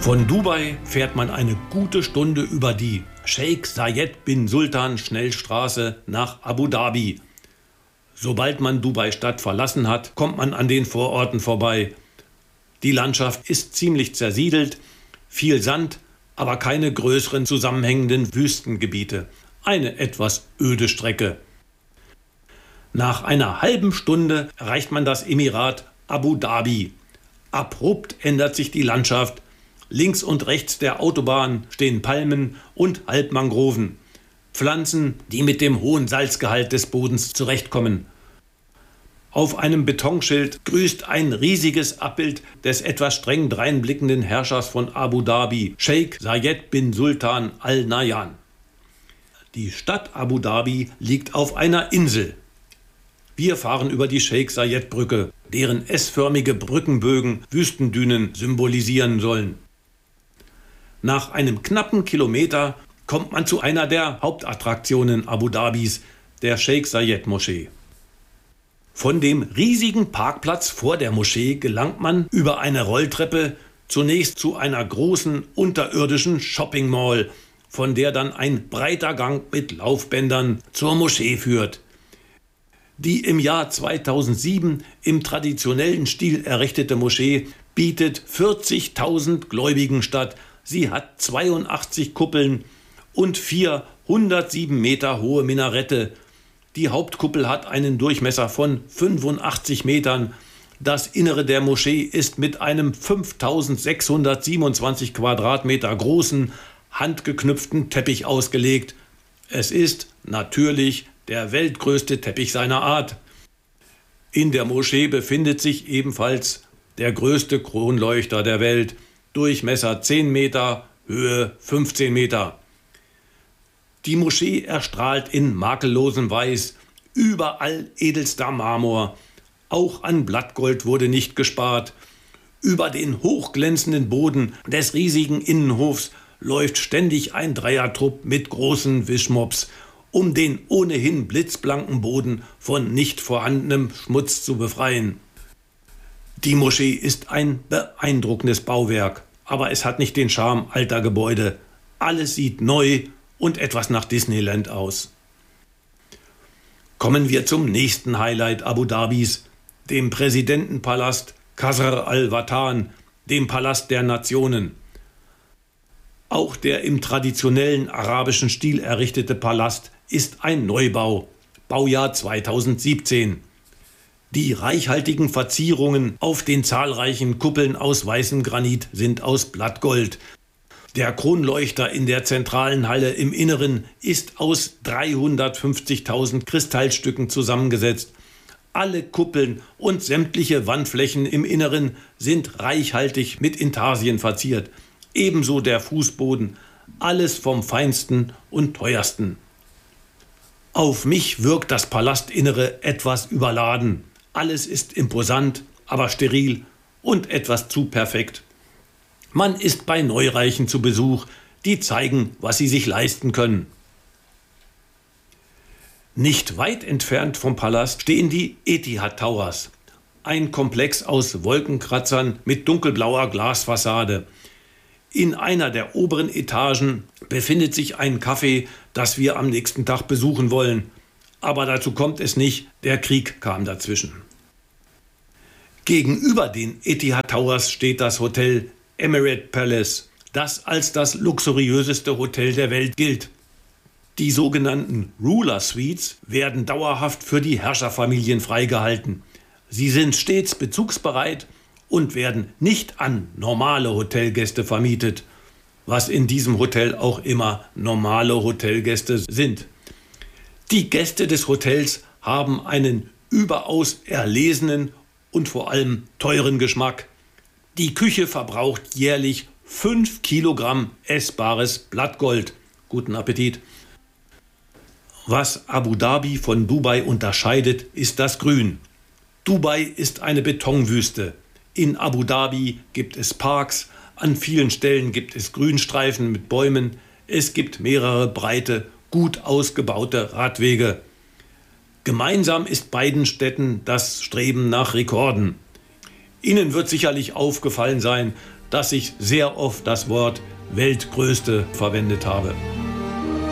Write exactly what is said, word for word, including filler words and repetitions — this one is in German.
Von Dubai fährt man eine gute Stunde über die Sheikh Zayed bin Sultan Schnellstraße nach Abu Dhabi. Sobald man Dubai-Stadt verlassen hat, kommt man an den Vororten vorbei. Die Landschaft ist ziemlich zersiedelt, viel Sand, aber keine größeren zusammenhängenden Wüstengebiete. Eine etwas öde Strecke. Nach einer halben Stunde erreicht man das Emirat Abu Dhabi. Abrupt ändert sich die Landschaft. Links und rechts der Autobahn stehen Palmen und Halbmangroven. Pflanzen, die mit dem hohen Salzgehalt des Bodens zurechtkommen. Auf einem Betonschild grüßt ein riesiges Abbild des etwas streng dreinblickenden Herrschers von Abu Dhabi, Sheikh Zayed bin Sultan Al Nahyan. Die Stadt Abu Dhabi liegt auf einer Insel. Wir fahren über die Sheikh Zayed Brücke, deren S-förmige Brückenbögen Wüstendünen symbolisieren sollen. Nach einem knappen Kilometer kommt man zu einer der Hauptattraktionen Abu Dhabis, der Sheikh Zayed Moschee. Von dem riesigen Parkplatz vor der Moschee gelangt man über eine Rolltreppe zunächst zu einer großen unterirdischen Shopping Mall, von der dann ein breiter Gang mit Laufbändern zur Moschee führt. Die im Jahr zweitausendsieben im traditionellen Stil errichtete Moschee bietet vierzigtausend Gläubigen statt. Sie hat zweiundachtzig Kuppeln und vier hundertsieben Meter hohe Minarette. Die Hauptkuppel hat einen Durchmesser von fünfundachtzig Metern. Das Innere der Moschee ist mit einem fünftausendsechshundertsiebenundzwanzig Quadratmeter großen, handgeknüpften Teppich ausgelegt. Es ist natürlich der weltgrößte Teppich seiner Art. In der Moschee befindet sich ebenfalls der größte Kronleuchter der Welt. Durchmesser zehn Meter, Höhe fünfzehn Meter. Die Moschee erstrahlt in makellosem Weiß, überall edelster Marmor. Auch an Blattgold wurde nicht gespart. Über den hochglänzenden Boden des riesigen Innenhofs läuft ständig ein Dreiertrupp mit großen Wischmops, um den ohnehin blitzblanken Boden von nicht vorhandenem Schmutz zu befreien. Die Moschee ist ein beeindruckendes Bauwerk, aber es hat nicht den Charme alter Gebäude. Alles sieht neu und etwas nach Disneyland aus. Kommen wir zum nächsten Highlight Abu Dhabis, dem Präsidentenpalast Qasr Al-Watan, dem Palast der Nationen. Auch der im traditionellen arabischen Stil errichtete Palast ist ein Neubau, Baujahr zweitausendsiebzehn. Die reichhaltigen Verzierungen auf den zahlreichen Kuppeln aus weißem Granit sind aus Blattgold. Der Kronleuchter in der zentralen Halle im Inneren ist aus dreihundertfünfzigtausend Kristallstücken zusammengesetzt. Alle Kuppeln und sämtliche Wandflächen im Inneren sind reichhaltig mit Intarsien verziert. Ebenso der Fußboden, alles vom Feinsten und Teuersten. Auf mich wirkt das Palastinnere etwas überladen. Alles ist imposant, aber steril und etwas zu perfekt. Man ist bei Neureichen zu Besuch, die zeigen, was sie sich leisten können. Nicht weit entfernt vom Palast stehen die Etihad Towers, ein Komplex aus Wolkenkratzern mit dunkelblauer Glasfassade. In einer der oberen Etagen befindet sich ein Café, das wir am nächsten Tag besuchen wollen. Aber dazu kommt es nicht, der Krieg kam dazwischen. Gegenüber den Etihad Towers steht das Hotel Emirate Palace, das als das luxuriöseste Hotel der Welt gilt. Die sogenannten Ruler Suites werden dauerhaft für die Herrscherfamilien freigehalten. Sie sind stets bezugsbereit und werden nicht an normale Hotelgäste vermietet, was in diesem Hotel auch immer normale Hotelgäste sind. Die Gäste des Hotels haben einen überaus erlesenen und vor allem teuren Geschmack. Die Küche verbraucht jährlich fünf Kilogramm essbares Blattgold. Guten Appetit! Was Abu Dhabi von Dubai unterscheidet, ist das Grün. Dubai ist eine Betonwüste. In Abu Dhabi gibt es Parks, an vielen Stellen gibt es Grünstreifen mit Bäumen, es gibt mehrere breite, gut ausgebaute Radwege. Gemeinsam ist beiden Städten das Streben nach Rekorden. Ihnen wird sicherlich aufgefallen sein, dass ich sehr oft das Wort Weltgrößte verwendet habe.